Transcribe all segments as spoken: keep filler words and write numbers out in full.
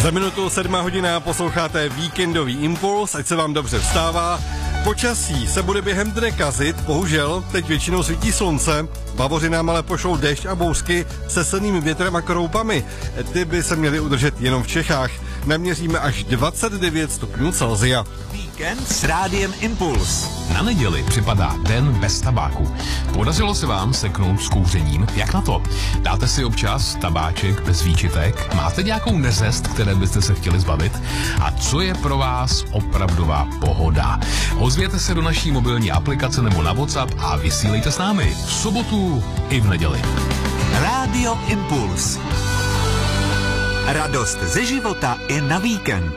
Za minutu sedmá hodina posloucháte víkendový impuls, ať se vám dobře vstává. Počasí se bude během dne kazit, bohužel teď většinou svítí slunce, Bavoři nám ale pošlou déšť a bouřky se silným větrem a kroupami. Ty by se měly udržet jenom v Čechách. Naměříme až dvacet devět stupňů Celsia. Víkend s Rádiem Impuls. Na neděli připadá den bez tabáku. Podařilo se vám seknout s kouřením? Jak na to? Dáte si občas tabáček bez výčitek? Máte nějakou nezest, které byste se chtěli zbavit? A co je pro vás opravdová pohoda? Ozvěte se do naší mobilní aplikace nebo na WhatsApp a vysílejte s námi v sobotu i v neděli. Rádio Impuls. Radost ze života i na víkend.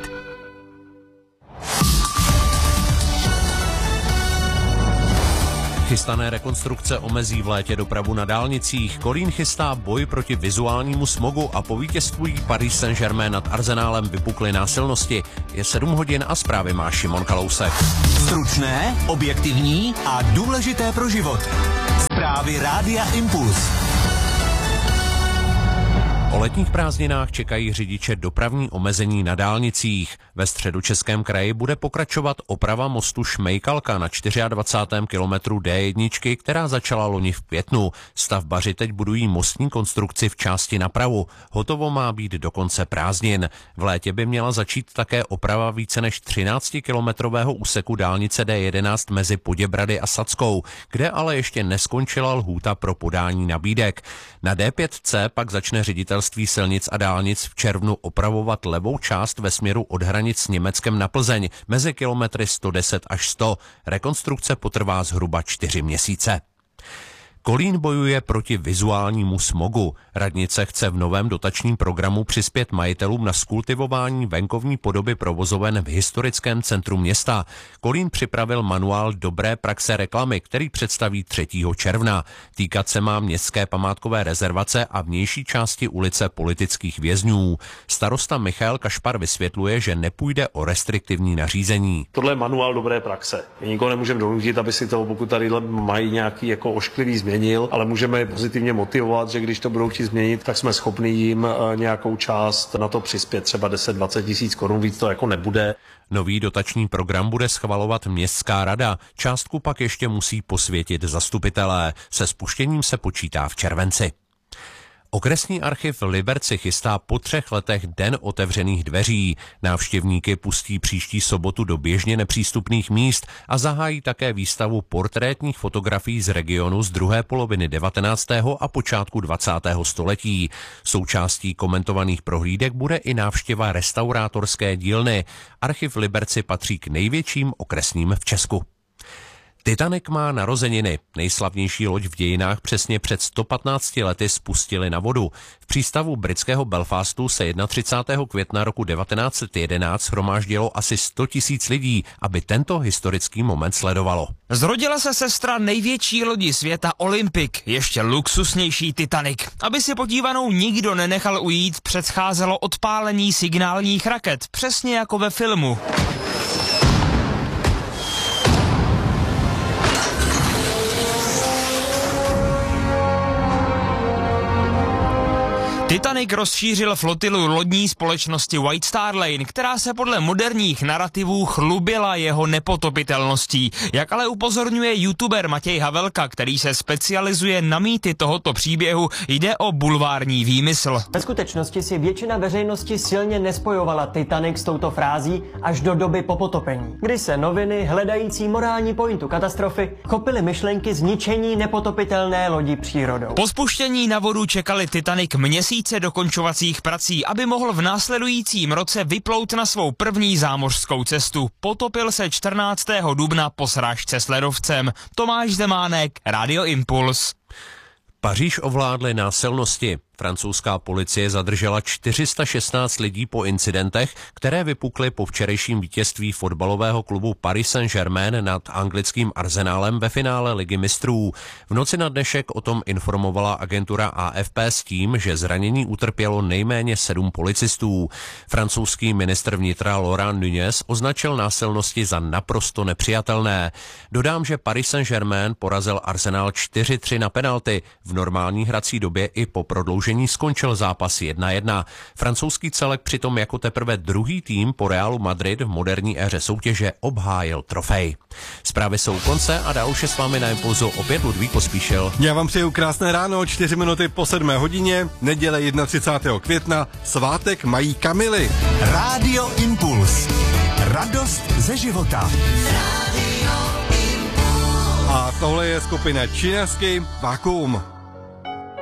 Chystané rekonstrukce omezí v létě dopravu na dálnicích. Kolín chystá boj proti vizuálnímu smogu a po vítězství Paris Saint-Germain nad Arsenálem vypukly násilnosti. Je sedm hodin a zprávy má Šimon Kalousek. Stručné, objektivní a důležité pro život. Zprávy Rádia Impuls. O letních prázdninách čekají řidiče dopravní omezení na dálnicích. Ve Středočeském kraji bude pokračovat oprava mostu Šmejkalka na dvacátém čtvrtém kilometru D jedna, která začala loni v květnu. Stavbaři teď budují mostní konstrukci v části napravu. Hotovo má být do konce prázdnin. V létě by měla začít také oprava více než třináctikilometrového úseku dálnice D jedenáct mezi Poděbrady a Sackou, kde ale ještě neskončila lhůta pro podání nabídek. Na D pět C pak začne ředitel silnic a dálnic v červnu opravovat levou část ve směru od hranic s Německem na Plzeň mezi kilometry sto deset až sto. Rekonstrukce potrvá zhruba čtyři měsíce. Kolín bojuje proti vizuálnímu smogu. Radnice chce v novém dotačním programu přispět majitelům na skultivování venkovní podoby provozoven v historickém centru města. Kolín připravil manuál dobré praxe reklamy, který představí třetího června. Týkat se má městské památkové rezervace a vnější části ulice Politických vězňů. Starosta Michal Kašpar vysvětluje, že nepůjde o restriktivní nařízení. Tohle je manuál dobré praxe. My nikoho nemůžeme donutit, aby si to, pokud tady mají nějaký jako ošklivý změnil, ale můžeme je pozitivně motivovat, že když to budou chtít změnit, tak jsme schopni jim nějakou část na to přispět, třeba deset dvacet tisíc korun, víc to jako nebude. Nový dotační program bude schvalovat městská rada, částku pak ještě musí posvětit zastupitelé. Se spuštěním se počítá v červenci. Okresní archiv v Liberci chystá po třech letech den otevřených dveří. Návštěvníky pustí příští sobotu do běžně nepřístupných míst a zahájí také výstavu portrétních fotografií z regionu z druhé poloviny devatenáctého a počátku dvacátého století. Součástí komentovaných prohlídek bude i návštěva restaurátorské dílny. Archiv v Liberci patří k největším okresním v Česku. Titanic má narozeniny. Nejslavnější loď v dějinách přesně před sto patnácti lety spustili na vodu. V přístavu britského Belfastu se třicátého prvního května roku devatenáct set jedenáct shromáždilo asi sto tisíc lidí, aby tento historický moment sledovalo. Zrodila se sestra největší lodi světa Olympic, ještě luxusnější Titanic. Aby si podívanou nikdo nenechal ujít, předcházelo odpálení signálních raket, přesně jako ve filmu. Titanic rozšířil flotilu lodní společnosti White Star Line, která se podle moderních narrativů chlubila jeho nepotopitelností. Jak ale upozorňuje youtuber Matěj Havelka, který se specializuje na mýty tohoto příběhu, jde o bulvární výmysl. Ve skutečnosti si většina veřejnosti silně nespojovala Titanic s touto frází až do doby po potopení, kdy se noviny, hledající morální pointu katastrofy, chopily myšlenky zničení nepotopitelné lodi přírodou. Po spuštění na vodu čekali Titanic měsíc dokončovacích prací, aby mohl v následujícím roce vyplout na svou první zámořskou cestu. Potopil se čtrnáctého dubna po srážce s ledovcem. Tomáš Zemánek, Radio Impuls. Paříž ovládly násilnosti. Francouzská policie zadržela čtyři sta šestnáct lidí po incidentech, které vypukly po včerejším vítězství fotbalového klubu Paris Saint-Germain nad anglickým Arsenálem ve finále Ligy mistrů. V noci na dnešek o tom informovala agentura A F P s tím, že zranění utrpělo nejméně sedm policistů. Francouzský ministr vnitra Laurent Nunez označil násilnosti za naprosto nepřijatelné. Dodám, že Paris Saint-Germain porazil Arsenal čtyři tři na penalty v normální hrací době i po prodloužení prodloužení skončil zápas jedna jedna. Francouzský celek přitom jako teprve druhý tým po Realu Madrid v moderní éře soutěže obhájil trofej. Zprávy jsou u konce a dál už je s vámi na Impulzu opět Ludvík Pospíšil. Já vám přeju krásné ráno, čtyři minuty po sedmé hodině, neděle třicátého prvního května, svátek mají Kamily. Rádio Impuls. Radost ze života. A tohle je skupina Činasky Vakuum.